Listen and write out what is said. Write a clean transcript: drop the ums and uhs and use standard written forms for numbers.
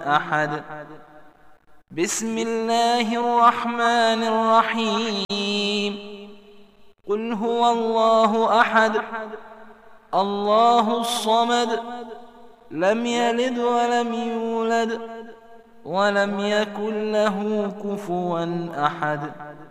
أحد. بسم الله الرحمن الرحيم. قل هو الله أحد الله الصمد لم يلد ولم يولد ولم يكن له كفوا أحد.